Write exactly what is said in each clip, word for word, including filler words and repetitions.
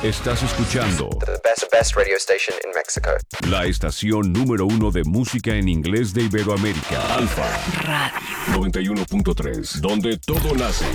Estás escuchando The best, best radio station in Mexico. la estación número uno de música en inglés de Iberoamérica. Alfa Radio noventa y uno punto tres, donde todo nace.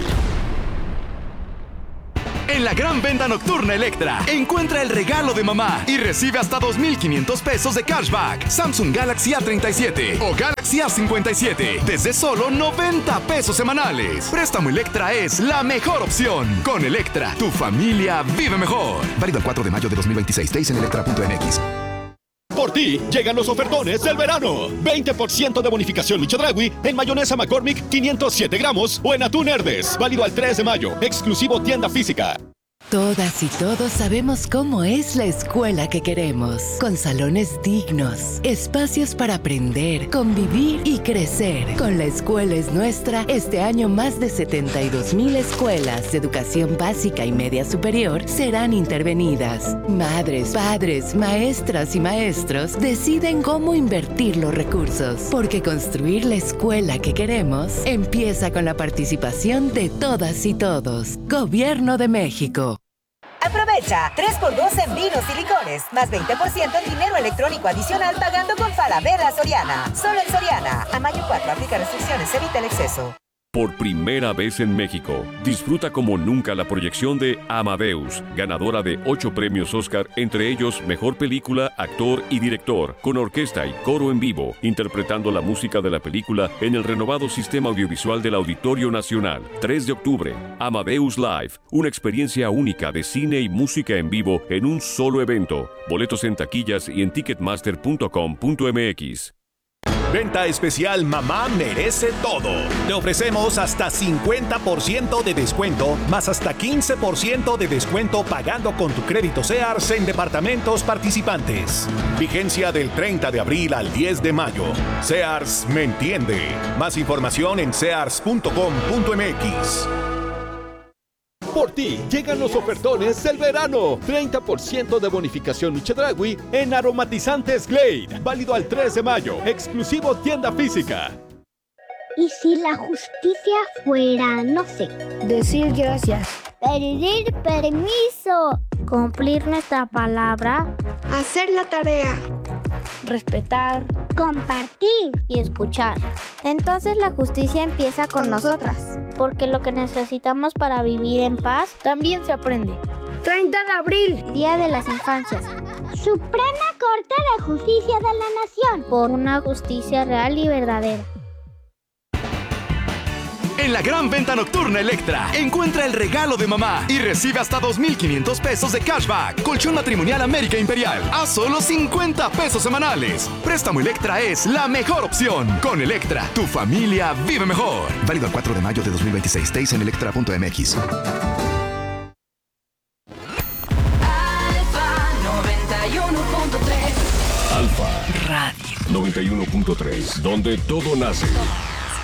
En la gran venta nocturna Electra, encuentra el regalo de mamá y recibe hasta dos mil quinientos pesos de cashback. Samsung Galaxy A treinta y siete o Galaxy A cincuenta y siete desde solo noventa pesos semanales. Préstamo Electra es la mejor opción. Con Electra, tu familia vive mejor. Válido el cuatro de mayo de dos mil veintiséis. Days en electra punto m x. Por ti, llegan los ofertones del verano. veinte por ciento de bonificación Chedraui en mayonesa McCormick quinientos siete gramos o en atún Herdes. Válido al tres de mayo. Exclusivo tienda física. Todas y todos sabemos cómo es la escuela que queremos, con salones dignos, espacios para aprender, convivir y crecer. Con La Escuela es Nuestra, este año más de setenta y dos mil escuelas de educación básica y media superior serán intervenidas. Madres, padres, maestras y maestros deciden cómo invertir los recursos, porque construir la escuela que queremos empieza con la participación de todas y todos. Gobierno de México. Aprovecha tres por dos en vinos y licores, más veinte por ciento en dinero electrónico adicional pagando con Falabella Soriana. Solo en Soriana. A mayo cuatro, aplica restricciones, evita el exceso. Por primera vez en México, disfruta como nunca la proyección de Amadeus, ganadora de ocho premios Oscar, entre ellos Mejor Película, Actor y Director, con orquesta y coro en vivo, interpretando la música de la película en el renovado sistema audiovisual del Auditorio Nacional. tres de octubre, Amadeus Live, una experiencia única de cine y música en vivo en un solo evento. Boletos en taquillas y en ticketmaster punto com punto m x. Venta especial Mamá Merece Todo. Te ofrecemos hasta cincuenta por ciento de descuento, más hasta quince por ciento de descuento pagando con tu crédito Sears en departamentos participantes. Vigencia del treinta de abril al diez de mayo. Sears me entiende. Más información en sears punto com punto m x. Por ti, llegan los ofertones del verano. treinta por ciento de bonificación Chedraui en aromatizantes Glade. Válido al tres de mayo. Exclusivo tienda física. ¿Y si la justicia fuera, no sé, decir gracias, pedir permiso, cumplir nuestra palabra, hacer la tarea, respetar, compartir y escuchar? Entonces la justicia empieza con nosotras, porque lo que necesitamos para vivir en paz también se aprende. treinta de abril, Día de las Infancias. Suprema Corte de Justicia de la Nación. Por una justicia real y verdadera. En la gran venta nocturna Electra, encuentra el regalo de mamá y recibe hasta dos mil quinientos pesos de cashback. Colchón matrimonial América Imperial a solo cincuenta pesos semanales. Préstamo Electra es la mejor opción. Con Electra, tu familia vive mejor. Válido el cuatro de mayo de dos mil veintiséis. Days en electra punto m x. noventa y uno punto tres. Alfa Radio noventa y uno punto tres, donde todo nace.